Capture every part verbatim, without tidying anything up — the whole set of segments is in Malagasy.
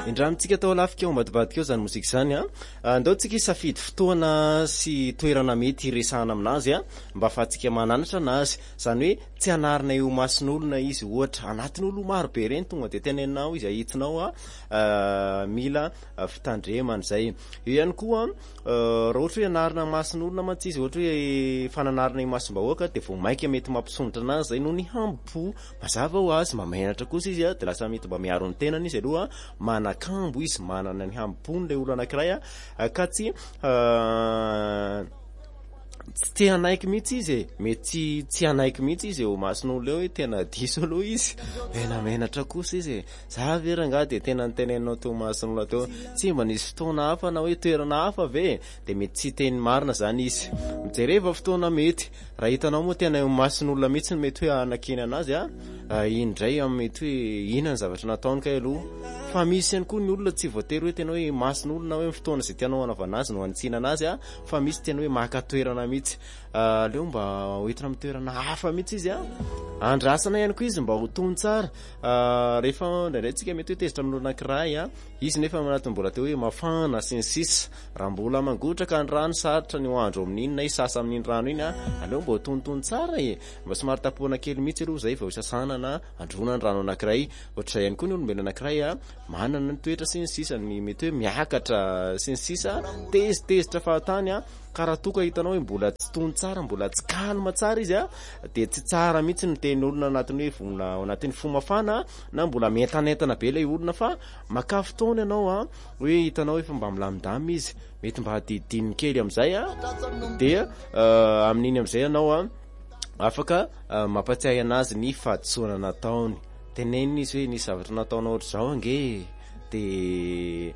Indramitsika tao lafika eo ambadibadika eo zany mozika zany a. Andao tsika isafidy fotoana sy toerana mety hiresahana aminazy a mba afahantsika mananatra anazy. Zany hoe tsy anarina eo mason'olona izy ohatra anatin'olo maro be reny tonga de tenenao izy ahitinao a mila fitandremana zay. Eo ihany koa raha ohatra hoe anarina mason'olona mantsy izy ohatra hoe fananarina masom-bahoaka de vao maika mety mampisondra anazy zay no ny hambo mazava ho azy mamenatra kosa izy a de lasa mety mba miaro ny tenany izy aloha manakambo izy manana ny hambony le olo anankiray a ka tsy tsy te hanaiky mihitsy izy mety tsy hanaiky mihitsy izy eo mason'olo eo tena diso aloha izy menamenatra kosa izy za vera nga de tena nitenenao teo mason'olo teo tsy mba nisy fotoana hafa na hoe toerana hafa ve de mety tsy teny marina zany izy mijereva fotoana mety raha hitanao moa tena mason'olona mihitsy mety hoe anakeny anazy a indray mety hoe inona ny zavatra nataony kay aloha fa misy ihany koa ny olona tsy voatery hoe tena hoe mason'olona hoe fotoana zay tianao anaovana azy no antsina anazy a fa misy tena hoe maka toerana mihitsy leo mba hoentina amin'ny toerana hafa mihitsy izy a andrasana ihany koa izy mba ho tony tsara rehefa ndraindray tsika mety hoe tezitra amin'ny olo anankiray a izy nefa anatin'ny mbola teo hoe mafana sy ny sisa raha mbola mangotraka ny rano sarotra ny hoandro amin'iny na isasa amin'iny rano iny a aleo mba ho tonitony tsara e mba somary tapoana kely mihitsy aloha zay vao isasana na androna ny rano anankiray ohatr'izay ihany koa ny olombelona anankiray a manana ny toetra sy ny sisa ny mety hoe miakatra sy ny sisa tezitezitra fahatany a ka raha toka hitanao hoe mbola tsy tony tsara mbola tsy kalma tsara izy a de tsy tsara mihitsy ny teny olona anatin'ny hoe vona anatin'ny fomafana na mbola mentanentana be ilay olona fa maka fotoana ianao a hoe hitanao efa mba milamindamy izy mety mba hadididiny kely am'izay a de amin'iny am'izay ianao a afaka mampatsiahy anazy ny fahadisoana nataony tenenina izy hoe nisy zavatra nataonao ohatr'izao ange de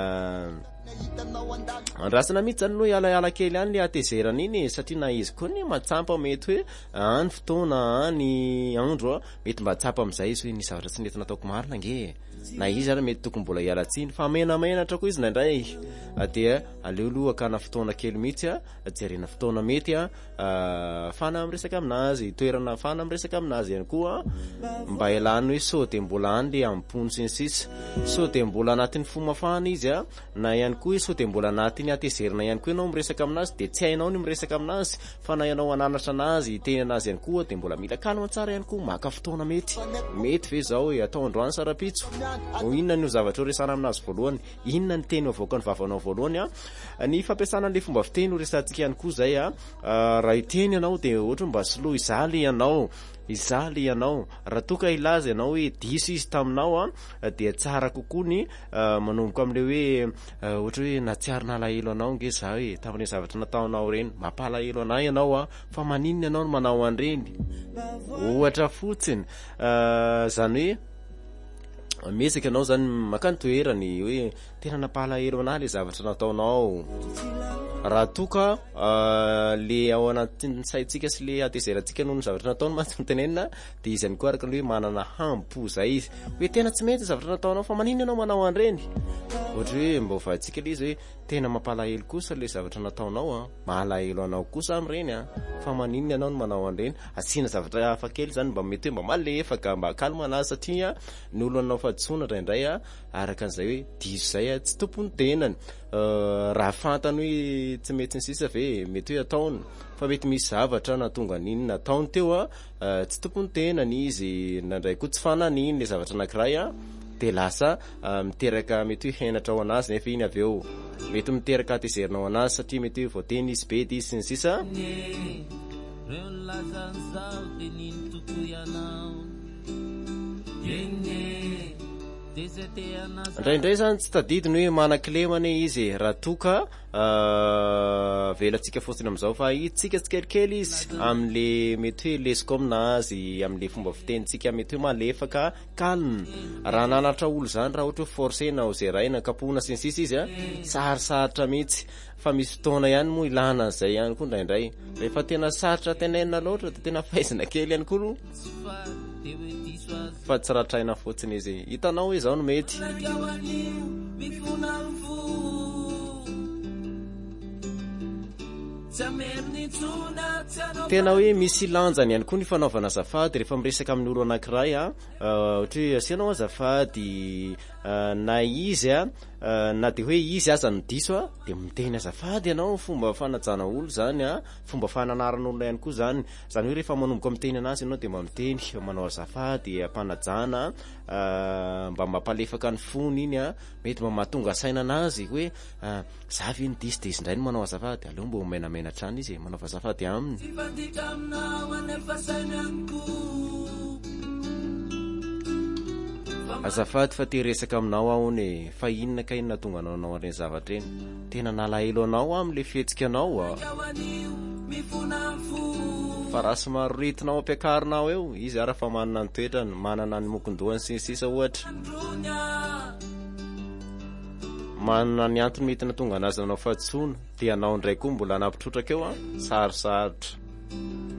andrasana mihitsy zany hoe alala kely any le atezerana iny satria na izy koa ny matsampa mety hoe any fotoana any andro mety mba tsapa am'izay izy hoe nisy zavatra tsy nety nataoko marina ange na izy ary mety tokony mbola hialatsiny fa menamenatra koa izy ndraindray de aleo aloha akana fotoana kely mihitsy a jerena fotoana mety a fana miresaka aminazy toerana fana miresaka aminazy ihany koa mba ialany hoe sao de mbola any le ampony sy ny sisa sao de mbola anatin'ny fomafana izy a na ihany koa sao de mbola anatiny atezerina ihany koa ianao miresaka aminazy de tsy hainao ny miresaka aminazy fa na ianao ananatra anazy teny anazy ihany koa de mbola mila kalma tsara ihany koa maka fotoana mety mety ve zao hoe atao androany sarapitso o inona ny zavatra resana aminazy voalohany inona ny teny avoaka ny vavanao voalohany a ny fampiasana an'le fomba fiteny ho resantsika ihany koa zay a raha iteny ianao de ohatra mba soloa izaly ianao izaly ianao raha toka ilaza ianao hoe diso izy taminao a de tsara kokoa ny manomboka am'le hoe ohatra hoe natsiarina alahelo anao nge za hoe tamin'ny zavatra nataonao reny mampalahelo anay ianao a fa maninona ianao no manao an'ireny ohatra fotsiny zany hoe mesaka anao zany makany toerany hoe tena nampalahelo anay le zavatra nataonao raha toka le ao anatin'ny saitsika sy le atezerantsika noho ny zavatra nataony matontenenina de izy any koa araka ny hoe manana hampo zay izy hoe tena tsy mety zavatra nataonao fa maninona ianao manao an'ireny ohatra hoe mba hovahantsika le izy hoe tena mampalahelo kosa le zavatra nataonao a mahalahelo anao kosa am'ireny a fa maninona ianao no manao an'ireny asiana zavatra hafa kely zany mba mety hoe mba malefaka mba kalma anazy satria ny olo anao fahadisoana indraindray a araka an'izay hoe diso zay a tsy tompony tenany raha fantany hoe tsy mety ny sisa ve mety hoe ataony fa mety misy zavatra na tonga n'iny nataony teo a tsy tompony tenany izy nandray koa tsy fanan'iny le zavatra anankiray a de lasa miteraka mety hoe henatra ao anazy nefa iny avy eo mety miteraka atezerinao anazy satria mety hoe voateny izy be de izy sy ny sisa indraindray zany tsy tadidiny hoe manan-kilemane izy raha toka velantsika fotsiny am'izao fa itsika tsikelikely izy amin'le mety hoe lesiko aminazy amin'le fomba fitenitsika mety hoe malefaka calme raha nanatra olo zany raha ohatra hoe forcena ao zay raina kapona sy ny sisa izy a sarosarotra mihitsy fa misy fotoana ihany moa ilana zay ihany koa indraindray rehefa tena sarotra tenenina loatra de tena fahaizana kely ihany koa fa tsy rahatraina fotsiny izy hitanao hoe zao no mety tena hoe misy lanjany ihany koa ny fanaovana azafady rehefa miresaka amin'ny olo anankiray a ohatra hoe asianao azafady na izy a na de hoe izy aza ny diso a de miteny azafady ianao fomba fanajana olo zany a fomba fananaran'olona ihany koa zany zany hoe rehefa manomboka miteny anazy ianao de mba miteny manao azafady ampanajana mba mampalefaka ny fony iny a mety mba mahatonga saina anazy hoe za ve ny diso de izy ndray no manao azafady aleo mba menamena trany izy manao azafady aminy azafady fa te resaka aminao ahony fa inona ka inona tonga anao anao reny zavatra eny tena nalahelo anao am'le fihetsika anao a fa raha somary retinao ampiakarinao eo izy ara fa manana ny toetrany manana ny mokondohany sinsisa ohatra manana ny antony mety natonga anazy nanao fahatsoana dia anao ndray koa mbola nampitrotraka eo a sarosarotra